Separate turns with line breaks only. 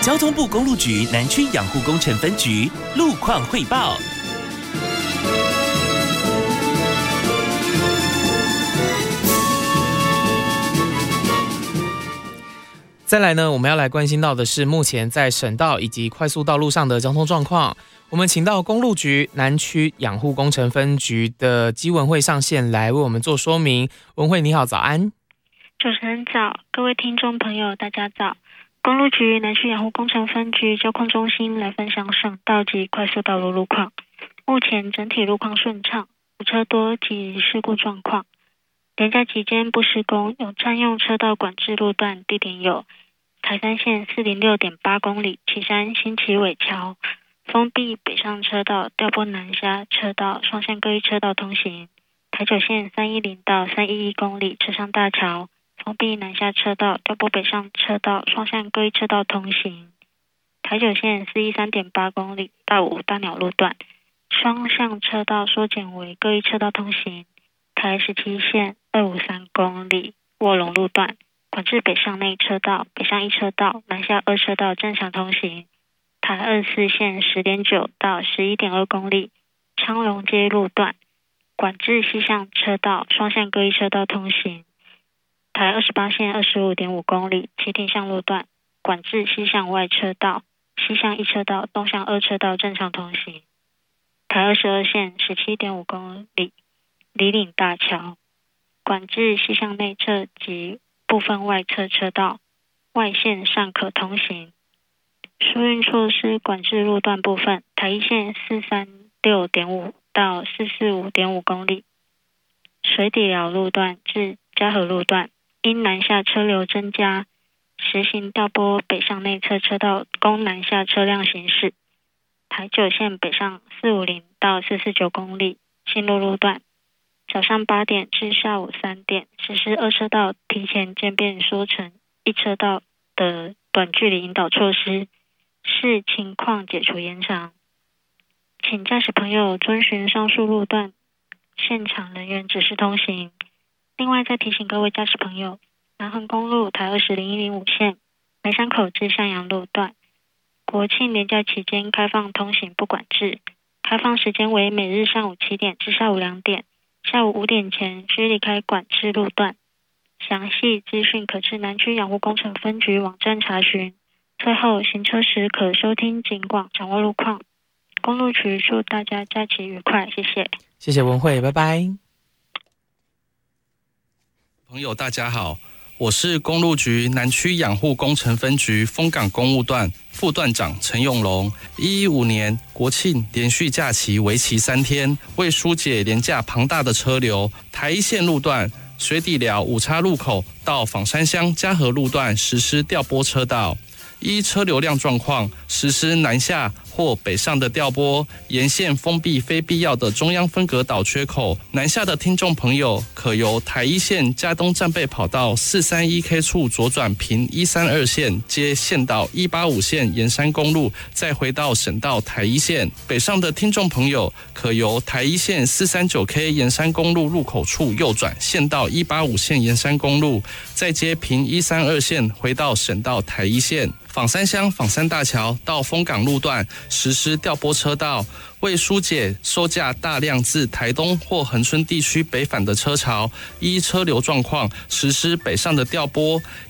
交通部公路局南区养护工程分局路况汇报。
再来呢，我们要来关心到的是目前在省道以及快速道路上的交通状况。我们请到公路局南区养护工程分局的基文慧上线来为我们做说明。文慧你好，早安。
主持人早，各位听众朋友大家早。公路局南区养护工程分局交控中心来分享省道及快速道路路况。目前整体路况顺畅，无车多及事故状况。连假期间不施工，有占用车道管制路段地点有台三线406.8公里旗山新旗尾桥，封闭北上车道调拨南下车道双向各一车道通行，台九线310到311公里车上大桥，封闭南下车道调拨北上车道双向各一车道通行，台九线413.8公里到五大鸟路段，双向车道缩减为各一车道通行，台17线253公里卧龙路段管制北上内车道、北上一车道、南下二车道正常通行，台24线10.9到11.2公里昌隆街路段管制西向车道、双向各一车道通行，台28线25.5公里旗亭巷路段管制西向外车道、西向一车道、东向二车道正常通行，台22线17.5公里里岭大桥管制西向内侧及部分外侧车道，外线尚可通行。疏运措施管制路段部分，台一线436.5到445.5公里，水底寮路段至嘉和路段，因南下车流增加，实行调拨北上内侧车道供南下车辆行驶。台九线北上450到449公里，新路路段早上8点至下午3点实施二车道提前渐变缩成一车道的短距离引导措施，视情况解除延长。请驾驶朋友遵循上述路段现场人员指示通行。另外再提醒各位驾驶朋友，南横公路台200105线梅山口至向阳路段国庆连假期间开放通行不管制，开放时间为每日上午7点至下午2点，下午5点前需离开管制路段。详细资讯可至南区养护工程分局网站查询。最后，行车时可收听警广，掌握路况。公路局祝大家假期愉快，谢谢。
谢谢文慧，拜拜。
朋友大家好，我是公路局南区养护工程分局丰港公务段副段长陈永龙。115年国庆连续假期为期3天，为疏解连假庞大的车流，台一线路段水底寮五叉路口到枋山乡嘉和路段实施调拨车道，依车流量状况实施南下或北上的调拨，沿线封闭非必要的中央分隔岛缺口。南下的听众朋友可由台一线嘉东战备跑道431K 处左转平132线，接县道185线沿山公路，再回到省道台一线。北上的听众朋友可由台一线439K 沿山公路入口处右转县道185线沿山公路，再接平132线回到省道台一线。枋山乡枋山大桥到丰港路段实施调拨车道，为疏解收假大量自台东或恒春地区北返的车潮，依车流状况实施北上的调拨，